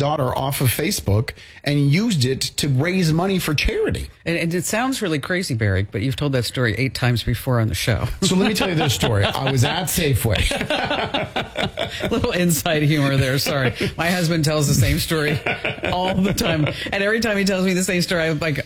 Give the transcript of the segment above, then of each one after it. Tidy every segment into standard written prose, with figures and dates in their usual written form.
daughter off of Facebook and used it to raise money for charity. And it sounds really crazy, Barry, but you've told that story 8 times before on the show. So let me tell you this story. I was at Safeway. Little inside humor there. Sorry. My husband tells the same story all the time. And every time he tells me the same story, I'm like,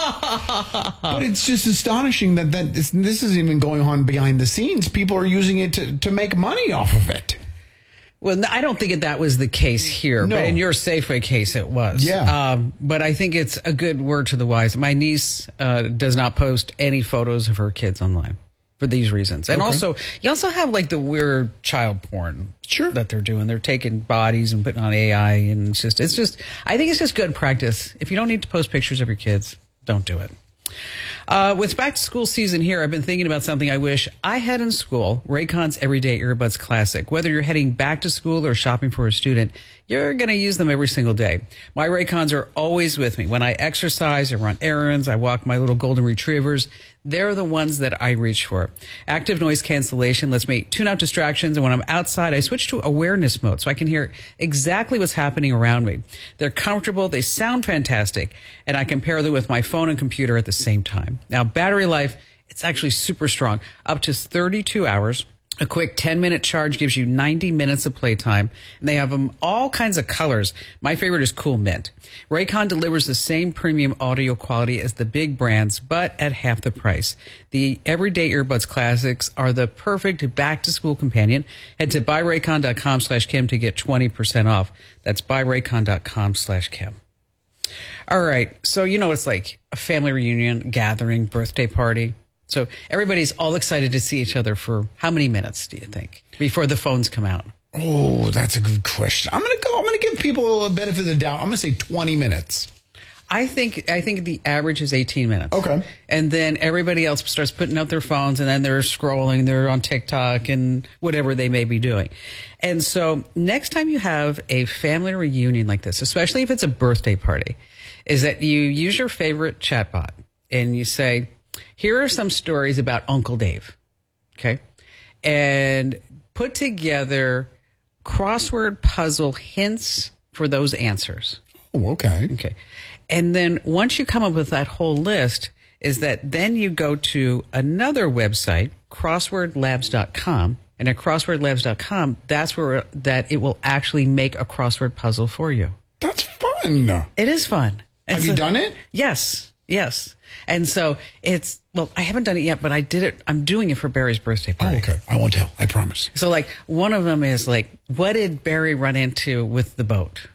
oh, But it's just astonishing that this is even going on behind the scenes. People are using it to make money off of it. Well, I don't think that was the case here, No. but in your Safeway case, it was. Yeah. But I think it's a good word to the wise. My niece does not post any photos of her kids online for these reasons. And also, you also have like the weird child porn that they're doing. They're taking bodies and putting on AI, and it's just, I think it's just good practice. If you don't need to post pictures of your kids, don't do it. With back to school season here, I've been thinking about something I wish I had in school, Raycon's Everyday Earbuds Classic. Whether you're heading back to school or shopping for a student, you're going to use them every single day. My Raycons are always with me. When I exercise or run errands, I walk my little golden retrievers. They're the ones that I reach for. Active noise cancellation lets me tune out distractions, and when I'm outside, I switch to awareness mode so I can hear exactly what's happening around me. They're comfortable, they sound fantastic, and I can pair them with my phone and computer at the same time. Now, battery life, it's actually super strong, up to 32 hours. A quick 10-minute charge gives you 90 minutes of playtime, and they have them all kinds of colors. My favorite is Cool Mint. Raycon delivers the same premium audio quality as the big brands, but at half the price. The Everyday Earbuds Classics are the perfect back-to-school companion. Head to buyraycon.com/Kim to get 20% off. That's buyraycon.com/Kim. All right, so you know it's like a family reunion, gathering, birthday party. So everybody's all excited to see each other for how many minutes, do you think, before the phones come out? Oh, that's a good question. I'm going to give people a benefit of the doubt. I'm going to say 20 minutes. I think the average is 18 minutes. Okay. And then everybody else starts putting out their phones, and then they're scrolling, they're on TikTok and whatever they may be doing. And so next time you have a family reunion like this, especially if it's a birthday party, is that you use your favorite chatbot and you say, here are some stories about Uncle Dave, okay? And put together crossword puzzle hints for those answers. Oh, okay. Okay. And then once you come up with that whole list, is that then you go to another website, crosswordlabs.com, and at crosswordlabs.com, that's where that it will actually make a crossword puzzle for you. That's fun. It is fun. And Have you done it? Yes. Yes. And so I haven't done it yet, but I did it. I'm doing it for Barry's birthday party. Oh, okay. I won't tell. I promise. So like one of them is like, what did Barry run into with the boat?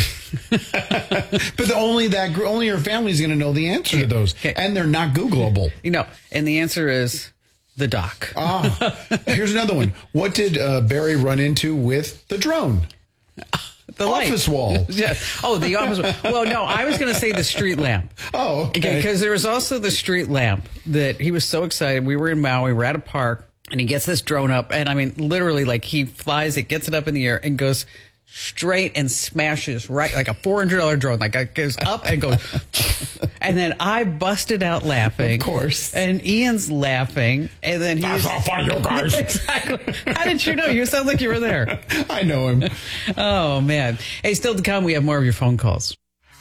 But only your family's going to know the answer to those. Okay. And they're not Googleable. And the answer is the dock. Here's another one. What did Barry run into with the drone? The office wall. Yeah. Oh, the office wall. Well, no, I was going to say the street lamp. Oh, okay. Because there was also the street lamp that he was so excited. We were in Maui, we're at a park, and he gets this drone up. And I mean, literally, like he flies it, gets it up in the air, and goes straight and smashes right, like a $400 drone. Like it goes up and goes. And then I busted out laughing. Of course. And Ian's laughing. And then That's not funny, you guys. Exactly. How did you know? You sound like you were there. I know him. Oh, man. Hey, still to come, we have more of your phone calls.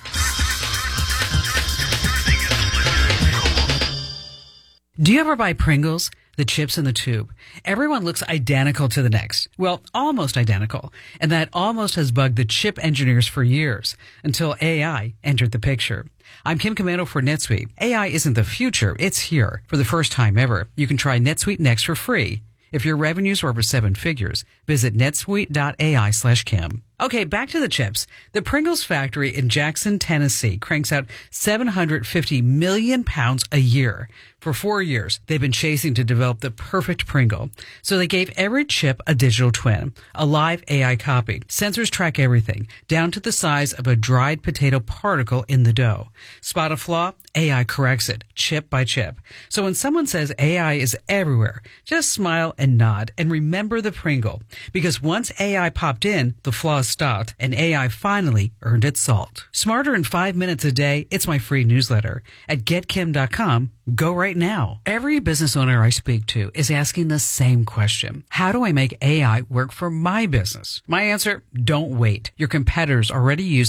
Do you ever buy Pringles? The chips in the tube. Everyone looks identical to the next. Well, almost identical. And that almost has bugged the chip engineers for years until AI entered the picture. I'm Kim Commando for NetSuite. AI isn't the future. It's here. For the first time ever, you can try NetSuite Next for free. If your revenues are over 7 figures, visit netsuite.ai/Kim. Okay, back to the chips. The Pringles factory in Jackson, Tennessee cranks out 750 million pounds a year. For 4 years, they've been chasing to develop the perfect Pringle. So they gave every chip a digital twin, a live AI copy. Sensors track everything, down to the size of a dried potato particle in the dough. Spot a flaw? AI corrects it, chip by chip. So when someone says AI is everywhere, just smile and nod and remember the Pringle. Because once AI popped in, the flaws stopped, and AI finally earned its salt. Smarter in 5 minutes a day, it's my free newsletter. At getkim.com, go right now. Every business owner I speak to is asking the same question. How do I make AI work for my business? My answer, don't wait. Your competitors already use